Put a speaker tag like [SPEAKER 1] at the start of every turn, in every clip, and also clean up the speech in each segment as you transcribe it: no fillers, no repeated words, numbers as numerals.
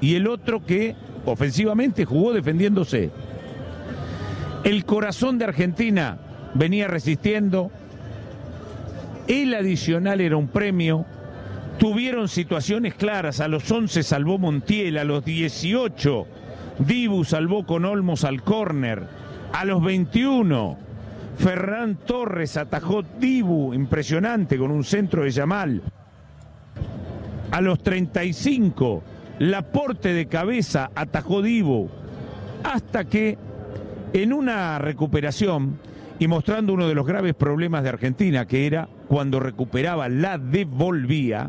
[SPEAKER 1] y el otro que ofensivamente jugó defendiéndose. El corazón de Argentina venía resistiendo, el adicional era un premio, tuvieron situaciones claras, a los 11 salvó Montiel, a los 18 Dibu salvó con Olmos al córner, a los 21 Ferran Torres atajó Dibu, impresionante, con un centro de Yamal. A los 35 Laporte de cabeza atajó Dibu, hasta que en una recuperación y mostrando uno de los graves problemas de Argentina, que era cuando recuperaba la devolvía,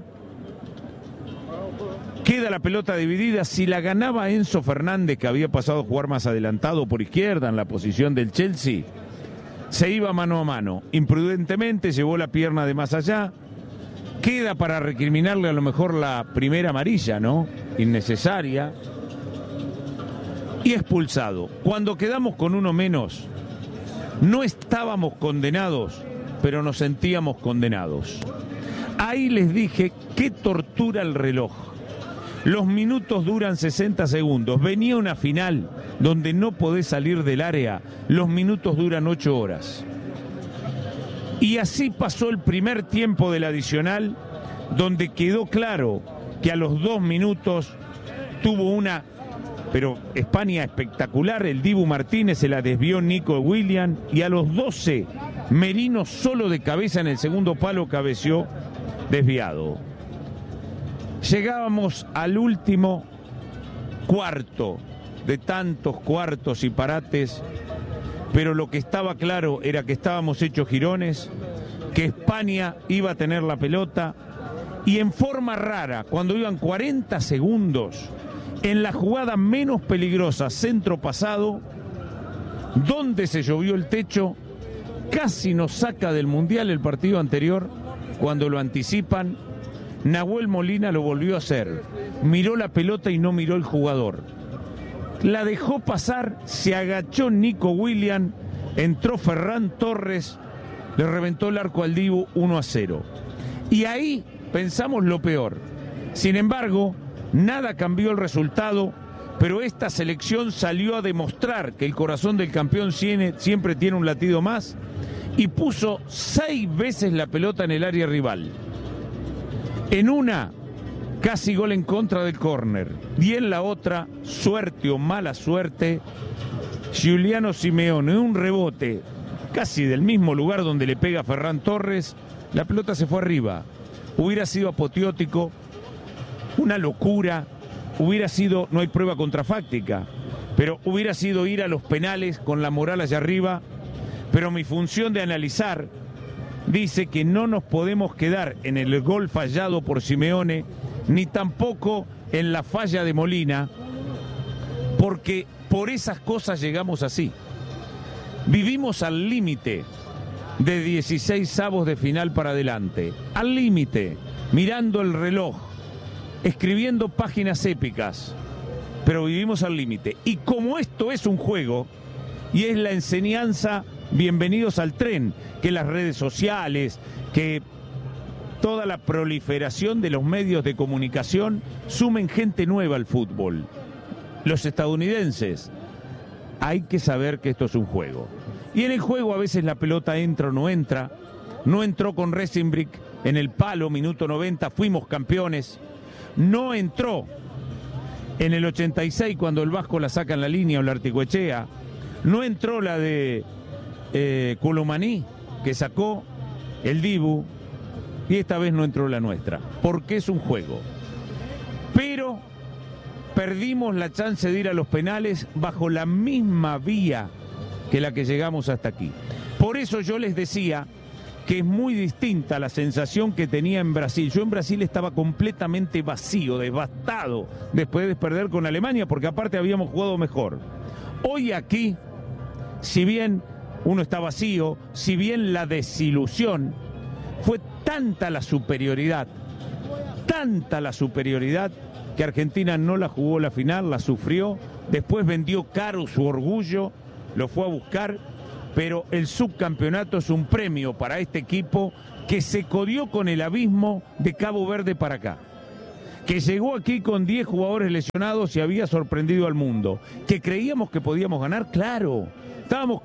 [SPEAKER 1] queda la pelota dividida. Si la ganaba Enzo Fernández, que había pasado a jugar más adelantado por izquierda en la posición del Chelsea, se iba mano a mano. Imprudentemente llevó la pierna de más allá. Queda para recriminarle a lo mejor la primera amarilla, ¿no? Innecesaria. Y expulsado. Cuando quedamos con uno menos, no estábamos condenados, pero nos sentíamos condenados. Ahí les dije, qué tortura el reloj. Los minutos duran 60 segundos. Venía una final donde no podés salir del área. Los minutos duran 8 horas. Y así pasó el primer tiempo del adicional, donde quedó claro que a los 2 minutos tuvo una, pero España espectacular. El Dibu Martínez se la desvió Nico Williams, y a los 12 Merino solo de cabeza en el segundo palo cabeció desviado. Llegábamos al último cuarto de tantos cuartos y parates, pero lo que estaba claro era que estábamos hechos jirones, que España iba a tener la pelota, y en forma rara, cuando iban 40 segundos, en la jugada menos peligrosa, centro pasado, donde se llovió el techo, casi nos saca del Mundial el partido anterior, cuando lo anticipan. Nahuel Molina lo volvió a hacer, miró la pelota y no miró el jugador, la dejó pasar, se agachó Nico Williams, entró Ferran Torres, le reventó el arco al Dibu, 1-0. Y ahí pensamos lo peor. Sin embargo, nada cambió el resultado, pero esta selección salió a demostrar que el corazón del campeón siempre tiene un latido más, y puso 6 veces la pelota en el área rival. En una, casi gol en contra del córner, y en la otra, suerte o mala suerte, Giuliano Simeone, un rebote casi del mismo lugar donde le pega Ferran Torres, la pelota se fue arriba. Hubiera sido apoteótico, una locura, hubiera sido, no hay prueba contrafáctica, pero hubiera sido ir a los penales con la moral allá arriba. Pero mi función de analizar dice que no nos podemos quedar en el gol fallado por Simeone, ni tampoco en la falla de Molina, porque por esas cosas llegamos así. Vivimos al límite de 16 avos de final para adelante, al límite, mirando el reloj, escribiendo páginas épicas, pero vivimos al límite. Y como esto es un juego y es la enseñanza, bienvenidos al tren, que las redes sociales, que toda la proliferación de los medios de comunicación sumen gente nueva al fútbol. Los estadounidenses, hay que saber que esto es un juego. Y en el juego a veces la pelota entra o no entra. No entró con Resenbrick en el palo, minuto 90, fuimos campeones. No entró en el 86 cuando el Vasco la saca en la línea o la Articoechea. No entró la de Colomaní, que sacó el Dibu, y esta vez no entró la nuestra, porque es un juego. Pero perdimos la chance de ir a los penales bajo la misma vía que la que llegamos hasta aquí. Por eso yo les decía que es muy distinta la sensación que tenía en Brasil. Yo en Brasil estaba completamente vacío, devastado, después de perder con Alemania, porque aparte habíamos jugado mejor. Hoy aquí, si bien uno está vacío, si bien la desilusión, fue tanta la superioridad, que Argentina no la jugó la final, la sufrió, después vendió caro su orgullo, lo fue a buscar, pero el subcampeonato es un premio para este equipo que se codió con el abismo de Cabo Verde para acá. que llegó aquí con 10 jugadores lesionados y había sorprendido al mundo, que creíamos que podíamos ganar, claro, estábamos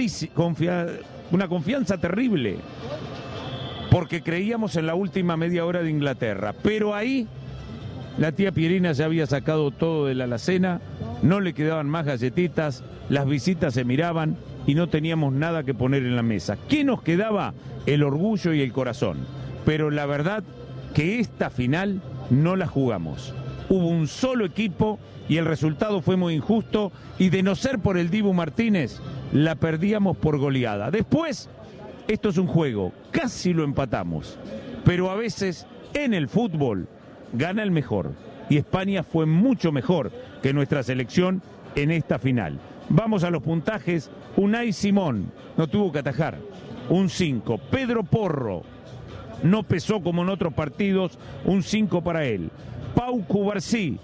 [SPEAKER 1] una confianza terrible, porque creíamos en la última media hora de Inglaterra, pero ahí la tía Pierina ya había sacado todo de la alacena, no le quedaban más galletitas, las visitas se miraban y no teníamos nada que poner en la mesa. ¿Qué nos quedaba? El orgullo y el corazón. Pero la verdad que esta final no la jugamos. Hubo un solo equipo y el resultado fue muy injusto, y de no ser por el Dibu Martínez, la perdíamos por goleada. Después, esto es un juego, casi lo empatamos, pero a veces en el fútbol gana el mejor, y España fue mucho mejor que nuestra selección en esta final. Vamos a los puntajes. Unai Simón no tuvo que atajar, un 5. Pedro Porro no pesó como en otros partidos, un 5 para él. Pau Cubarsí,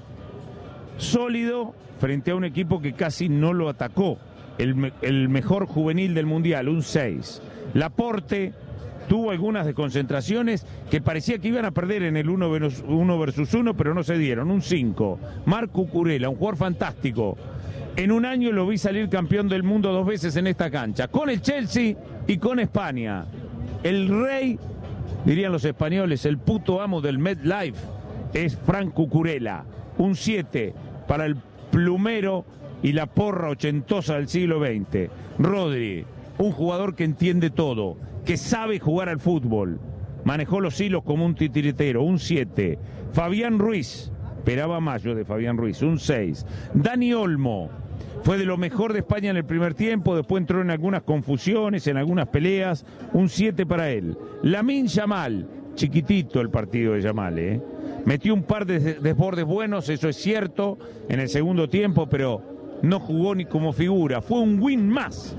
[SPEAKER 1] sólido frente a un equipo que casi no lo atacó, el mejor juvenil del Mundial, un 6. Laporte tuvo algunas desconcentraciones que parecía que iban a perder en el 1 versus 1, pero no se dieron, un 5. Marco Cucurella, un jugador fantástico. En un año lo vi salir campeón del mundo 2 veces en esta cancha, con el Chelsea y con España. El rey, dirían los españoles, el puto amo del MetLife, es Frank Cucurella, un 7 para el plumero y la porra ochentosa del siglo XX. Rodri, un jugador que entiende todo, que sabe jugar al fútbol, manejó los hilos como un titiritero, un 7. Fabián Ruiz, esperaba más yo de Fabián Ruiz, un 6. Dani Olmo, fue de lo mejor de España en el primer tiempo, después entró en algunas confusiones, en algunas peleas, un 7 para él. Lamine Yamal, chiquitito el partido de Yamal, metió un par de desbordes buenos, eso es cierto, en el segundo tiempo, pero no jugó ni como figura, fue un win más,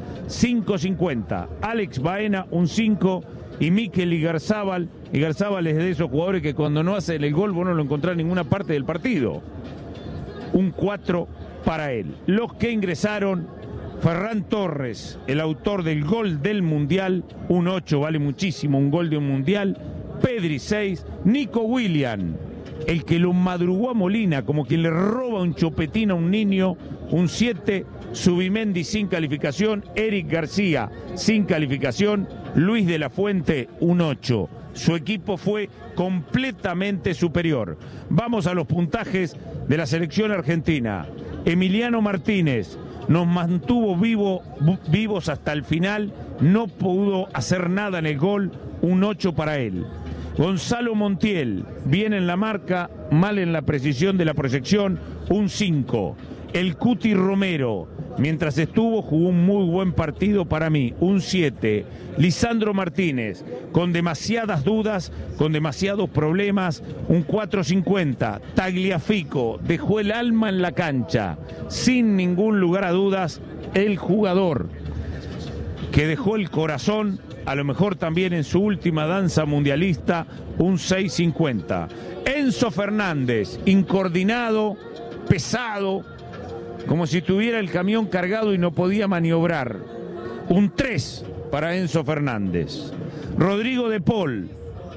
[SPEAKER 1] 5.50. Alex Baena, un 5, y Mikel Igarzábal es de esos jugadores que cuando no hace el gol vos no lo encontrás en ninguna parte del partido, un 4 para él. Los que ingresaron: Ferran Torres, el autor del gol del Mundial, un 8, vale muchísimo un gol de un Mundial. Pedri, 6. Nico William, el que lo madrugó a Molina como quien le roba un chopetín a un niño, un 7. Subimendi, sin calificación. Eric García, sin calificación. Luis de la Fuente, un 8. Su equipo fue completamente superior. Vamos a los puntajes de la selección argentina. Emiliano Martínez nos mantuvo vivos hasta el final, no pudo hacer nada en el gol, un 8 para él. Gonzalo Montiel, bien en la marca, mal en la precisión de la proyección, un 5. El Cuti Romero, mientras estuvo, jugó un muy buen partido para mí, un 7. Lisandro Martínez, con demasiadas dudas, con demasiados problemas, un 4.50. Tagliafico, dejó el alma en la cancha, sin ningún lugar a dudas, el jugador que dejó el corazón, a lo mejor también en su última danza mundialista, un 6.50. Enzo Fernández, incoordinado, pesado, como si tuviera el camión cargado y no podía maniobrar, un 3 para Enzo Fernández. Rodrigo De Paul,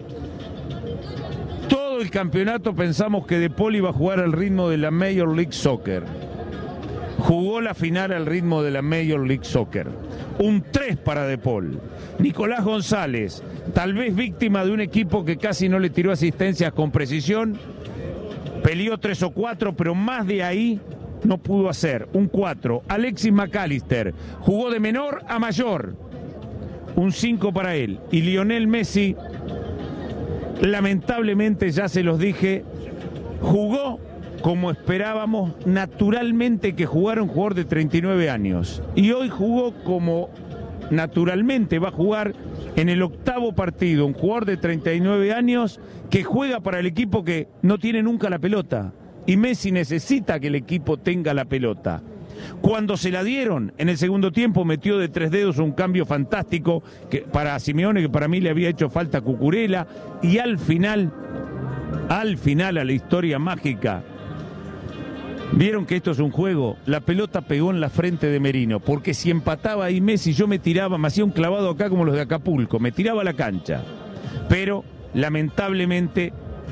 [SPEAKER 1] todo el campeonato pensamos que De Paul iba a jugar al ritmo de la Major League Soccer, jugó la final al ritmo de la Major League Soccer, un 3 para De Paul. Nicolás González, tal vez víctima de un equipo que casi no le tiró asistencias con precisión, peleó 3 o 4, pero más de ahí no pudo hacer, un 4. Alexis McAllister, jugó de menor a mayor, un 5 para él. Y Lionel Messi, lamentablemente, ya se los dije, jugó como esperábamos naturalmente que jugara un jugador de 39 años. Y hoy jugó como naturalmente va a jugar en el 8º partido, un jugador de 39 años que juega para el equipo que no tiene nunca la pelota. Y Messi necesita que el equipo tenga la pelota. Cuando se la dieron, en el segundo tiempo metió de 3 dedos un cambio fantástico para Simeone, que para mí le había hecho falta Cucurella, y al final, a la historia mágica, vieron que esto es un juego, la pelota pegó en la frente de Merino, porque si empataba ahí Messi, yo me tiraba, me hacía un clavado acá como los de Acapulco, me tiraba a la cancha. Pero, lamentablemente,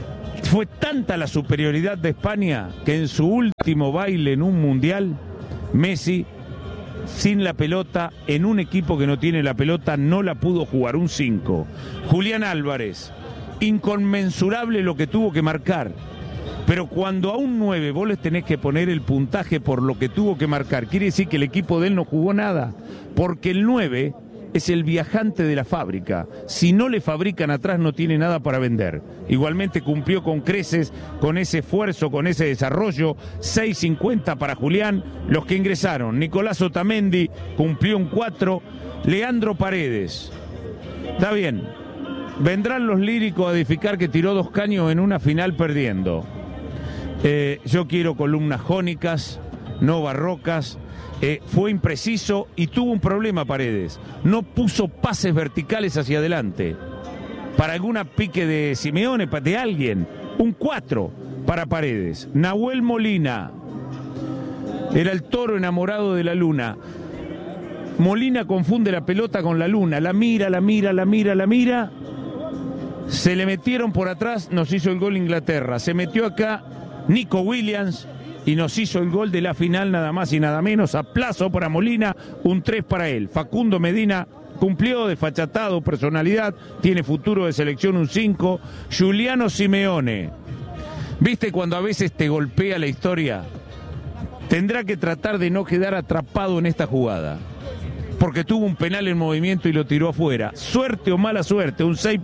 [SPEAKER 1] Fue tanta la superioridad de España que en su último baile en un mundial, Messi, sin la pelota, en un equipo que no tiene la pelota, no la pudo jugar, un 5. Julián Álvarez, inconmensurable lo que tuvo que marcar. Pero cuando a un 9 vos les tenés que poner el puntaje por lo que tuvo que marcar, quiere decir que el equipo de él no jugó nada. Porque el 9 es el viajante de la fábrica. Si no le fabrican atrás no tiene nada para vender. Igualmente cumplió con creces, con ese esfuerzo, con ese desarrollo. 6.50 para Julián. Los que ingresaron, Nicolás Otamendi cumplió un 4. Leandro Paredes. Está bien. Vendrán los líricos a edificar que tiró 2 caños en una final perdiendo. Yo quiero columnas jónicas, no barrocas. Fue impreciso y tuvo un problema Paredes. No puso pases verticales hacia adelante. Para alguna pique de Simeone, de alguien. Un 4 para Paredes. Nahuel Molina. Era el toro enamorado de la luna. Molina confunde la pelota con la luna. La mira. Se le metieron por atrás, nos hizo el gol Inglaterra. Se metió acá Nico Williams y nos hizo el gol de la final, nada más y nada menos. Aplazo para Molina, un 3 para él. Facundo Medina cumplió, desfachatado, personalidad, tiene futuro de selección, un 5. Giuliano Simeone. ¿Viste cuando a veces te golpea la historia? Tendrá que tratar de no quedar atrapado en esta jugada, porque tuvo un penal en movimiento y lo tiró afuera. Suerte o mala suerte, un 6